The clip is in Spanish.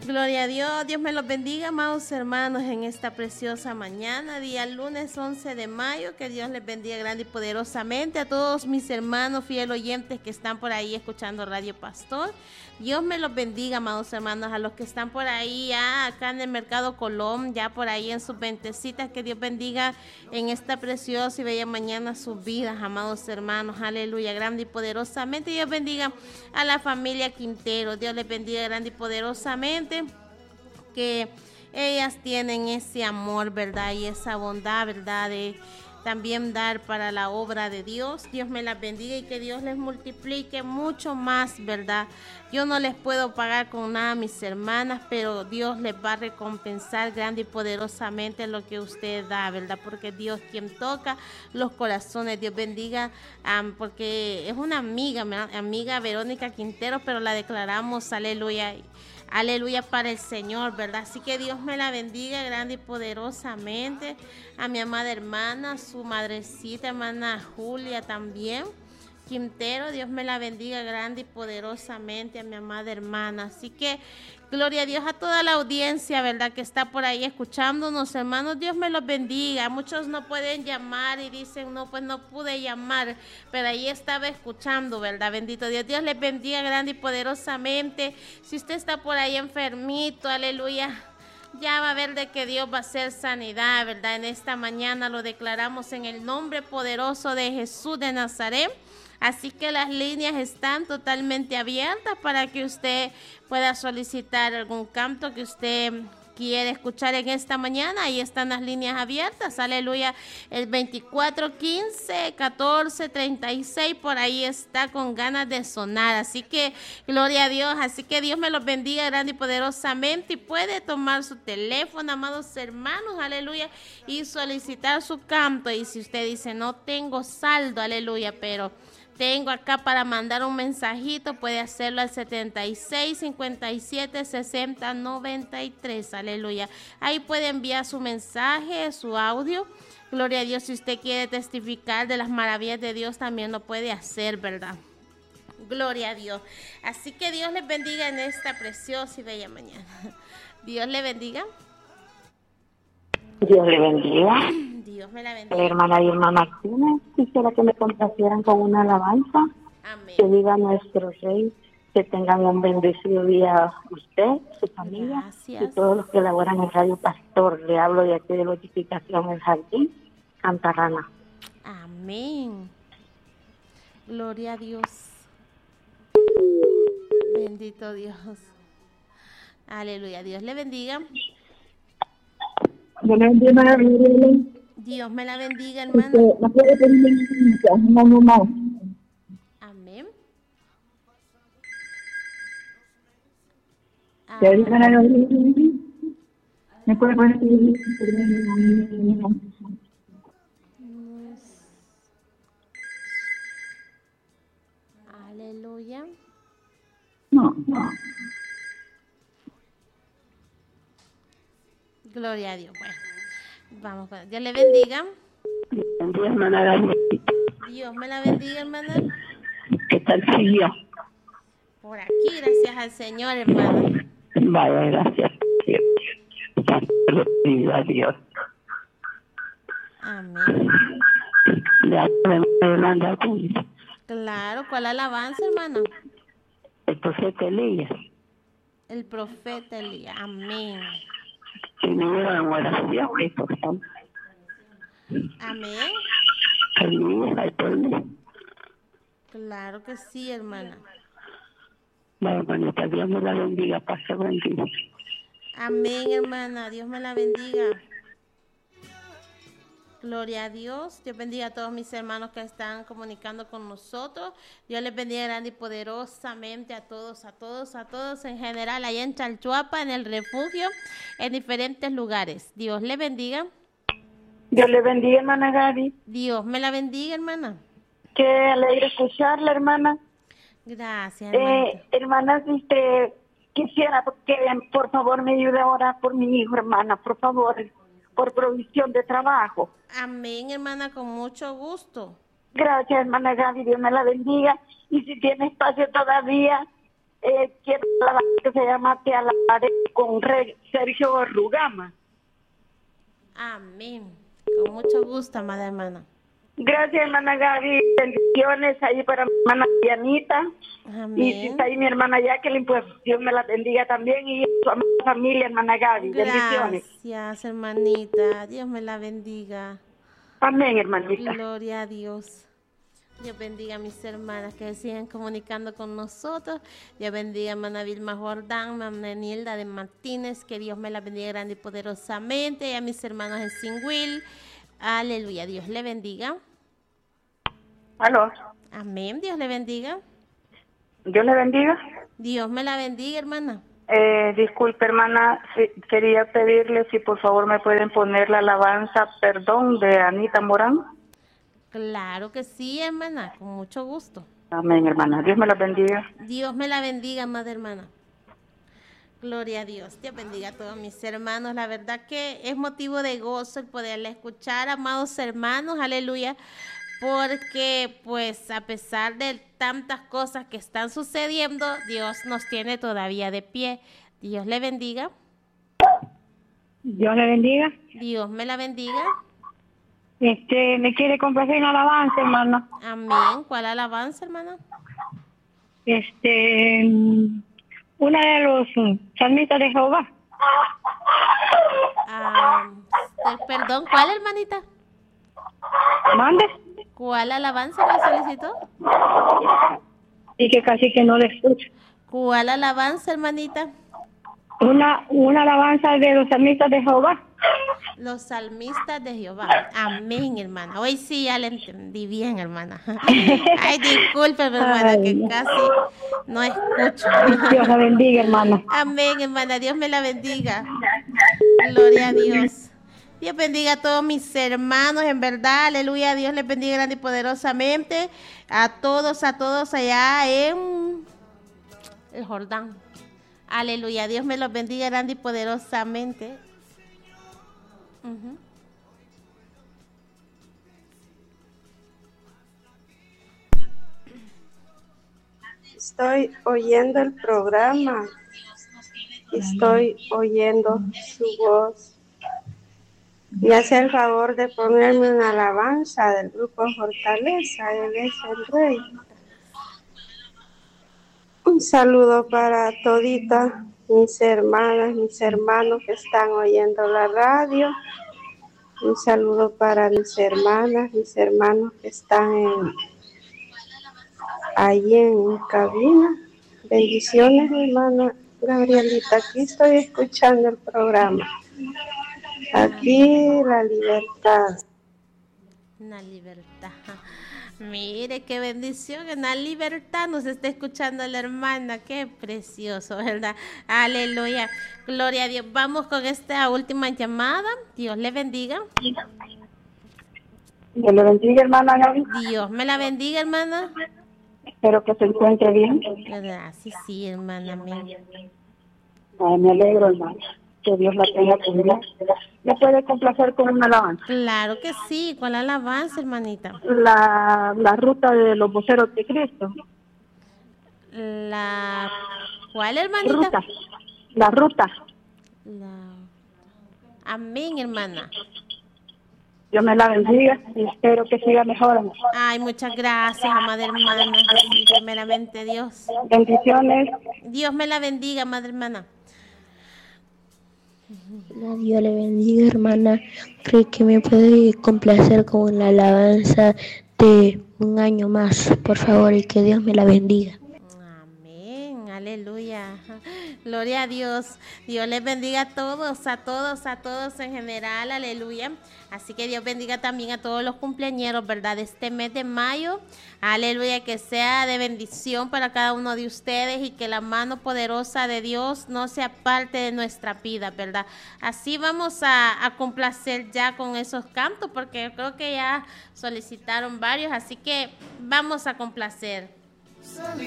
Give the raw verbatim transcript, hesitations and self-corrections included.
Gloria a Dios, Dios me los bendiga, amados hermanos, en esta preciosa mañana, día lunes once de mayo, que Dios les bendiga grande y poderosamente a todos mis hermanos fieles oyentes que están por ahí escuchando Radio Pastor. Dios me los bendiga, amados hermanos, a los que están por ahí, ya acá en el Mercado Colón, ya por ahí en sus ventecitas, que Dios bendiga en esta preciosa y bella mañana sus vidas, amados hermanos, aleluya, grande y poderosamente. Dios bendiga a la familia Quintero, Dios les bendiga grande y poderosamente, que ellas tienen ese amor, ¿verdad? Y esa bondad, ¿verdad? De también dar para la obra de Dios. Dios me las bendiga y que Dios les multiplique mucho más, ¿verdad? Yo no les puedo pagar con nada a mis hermanas, pero Dios les va a recompensar grande y poderosamente lo que usted da, ¿verdad? Porque Dios quien toca los corazones. Dios bendiga, um, porque es una amiga, mi amiga Verónica Quintero, pero la declaramos, aleluya, aleluya para el Señor, ¿verdad? Así que Dios me la bendiga grande y poderosamente. A mi amada hermana, su madrecita, hermana Julia también Quintero, Dios me la bendiga grande y poderosamente a mi amada hermana. Así que gloria a Dios a toda la audiencia, ¿verdad? Que está por ahí escuchándonos, hermanos. Dios me los bendiga. Muchos no pueden llamar y dicen, no, pues no pude llamar, pero ahí estaba escuchando, ¿verdad? Bendito Dios. Dios les bendiga grande y poderosamente. Si usted está por ahí enfermito, aleluya, ya va a ver de que Dios va a hacer sanidad, ¿verdad? En esta mañana lo declaramos en el nombre poderoso de Jesús de Nazaret. Así que las líneas están totalmente abiertas para que usted pueda solicitar algún canto que usted quiere escuchar en esta mañana. Ahí están las líneas abiertas, aleluya, el veinticuatro quince catorce treinta y seis, por ahí está con ganas de sonar. Así que gloria a Dios, así que Dios me los bendiga grande y poderosamente, y puede tomar su teléfono, amados hermanos, aleluya, y solicitar su canto. Y si usted dice, no tengo saldo, aleluya, pero tengo acá para mandar un mensajito, puede hacerlo al setenta y seis cincuenta y siete sesenta noventa y tres, aleluya. Ahí puede enviar su mensaje, su audio. Gloria a Dios, si usted quiere testificar de las maravillas de Dios, también lo puede hacer, ¿verdad? Gloria a Dios. Así que Dios les bendiga en esta preciosa y bella mañana. Dios le bendiga. Dios le bendiga. Dios me la bendiga. Hermana Irma Martínez, quisiera que me complacieran con una alabanza. Amén. Que viva nuestro Rey, que tengan un bendecido día usted, su familia. Gracias. Y todos los que laboran en Radio Pastor. Le hablo de aquí de Notificación El Jardín, Cantarrana. Amén. Gloria a Dios. Bendito Dios. Aleluya. Dios le bendiga. Dios me bendiga, Dios me la bendiga, hermana. ¿No puede pedir un año más? Amén. ¿Me puede pedir? Aleluya. No, no. Gloria a Dios. Bueno, vamos con Dios le bendiga. Dios, hermana Gaby. Dios me la bendiga, hermana. ¿Qué tal siguió? Por aquí, gracias al Señor, hermana. Vaya, gracias. Dios, Dios. Amén. Yolanda Cruz. Claro, ¿cuál alabanza, hermana? El profeta Elías. El profeta Elías. Amén. Si no hubiera oración, esto son. Amén. Elías, por mí. Claro que sí, hermana. Bueno, bonita, Dios me la bendiga, pase buen día. Amén, hermana. Dios me la bendiga. Gloria a Dios. Dios bendiga a todos mis hermanos que están comunicando con nosotros. Dios les bendiga grande y poderosamente a todos, a todos, a todos en general, allá en Chalchuapa, en el refugio, en diferentes lugares. Dios les bendiga. Dios le bendiga, hermana Gaby. Dios me la bendiga, hermana. Qué alegre escucharla, hermana. Gracias, hermana. Eh, hermana, si usted quisiera que por favor me ayude a orar por mi hijo, hermana, por favor, por provisión de trabajo. Amén, hermana, con mucho gusto. Gracias, hermana Gaby, Dios me la bendiga. Y si tiene espacio todavía, eh, quiero que se se llama Te alabaré con Rey Sergio Rugama. Amén. Con mucho gusto, amada hermana. Gracias, hermana Gaby. Bendiciones ahí para mi hermana Dianita. Amén. Y si está ahí mi hermana Jacqueline, pues Dios me la bendiga también. Y su amada familia, hermana Gaby. Bendiciones. Gracias, hermanita. Dios me la bendiga. Amén, hermanita. Gloria a Dios. Dios bendiga a mis hermanas que sigan comunicando con nosotros. Dios bendiga a hermana Vilma Jordán, hermana Nilda de Martínez. Que Dios me la bendiga grande y poderosamente. Y a mis hermanos en Singwil. Aleluya. Dios le bendiga. Aló. Amén. Dios le bendiga. Dios le bendiga. Dios me la bendiga, hermana. Eh, disculpe, hermana, si, quería pedirle si por favor me pueden poner la alabanza Perdón de Anita Morán. Claro que sí, hermana, con mucho gusto. Amén, hermana. Dios me la bendiga. Dios me la bendiga, amada hermana. Gloria a Dios. Dios bendiga a todos mis hermanos. La verdad que es motivo de gozo el poderla escuchar, amados hermanos. Aleluya. Porque pues a pesar de tantas cosas que están sucediendo, Dios nos tiene todavía de pie. Dios le bendiga. Dios le bendiga. Dios me la bendiga. Este, me quiere complacer una alabanza, hermano. Amén. ¿Cuál alabanza, hermana? Este, una de los salmistas de Jehová. Ah, perdón, ¿cuál, hermanita? Mande. ¿Cuál alabanza me solicitó? Y que casi que no le escucho. ¿Cuál alabanza, hermanita? Una, una alabanza de los salmistas de Jehová. Los salmistas de Jehová. Amén, hermana. Hoy sí ya le entendí bien, hermana. Ay, discúlpeme, hermana, Ay, que no. casi no escucho. Dios la bendiga, hermana. Amén, hermana. Dios me la bendiga. Gloria a Dios. Dios bendiga a todos mis hermanos, en verdad, aleluya. Dios les bendiga grande y poderosamente. A todos, a todos allá en el Jordán. Aleluya. Dios me los bendiga grande y poderosamente. Uh-huh. Estoy oyendo el programa. Estoy oyendo su voz. Me hace el favor de ponerme una alabanza del grupo Fortaleza. Él es el Rey. Un saludo para toditas mis hermanas, mis hermanos que están oyendo la radio. Un saludo para mis hermanas, mis hermanos que están en, allí en cabina. Bendiciones, hermana Gabrielita. Aquí estoy escuchando el programa. Aquí la libertad. Una libertad. Mire qué bendición, en la libertad nos está escuchando la hermana, qué precioso, ¿verdad? Aleluya, gloria a Dios. Vamos con esta última llamada. Dios le bendiga. Dios le bendiga, hermana Gaby. Dios me la bendiga, hermana. Espero que se encuentre bien. Gracias, sí, hermana. Amén. Ay, me alegro, hermana. Que Dios la tenga con ella. ¿Me puede complacer con una alabanza? Claro que sí. ¿Cuál alabanza, hermanita? La, la ruta de los voceros de Cristo. La... ¿Cuál, hermanita? Ruta. La ruta. La... Amén, hermana. Dios me la bendiga y espero que siga mejorando. Ay, muchas gracias, amada hermana. Sí, primeramente, Dios. Bendiciones. Dios me la bendiga, madre hermana. Dios le bendiga, hermana. Creo que me puede complacer con la alabanza de un año más, por favor, y que Dios me la bendiga. Amén, aleluya. Gloria a Dios. Dios les bendiga a todos, a todos, a todos en general, aleluya. Así que Dios bendiga también a todos los cumpleañeros, ¿verdad? De este mes de mayo, aleluya, que sea de bendición para cada uno de ustedes y que la mano poderosa de Dios no sea parte de nuestra vida, ¿verdad? Así vamos a, a complacer ya con esos cantos, porque creo que ya solicitaron varios, así que vamos a complacer.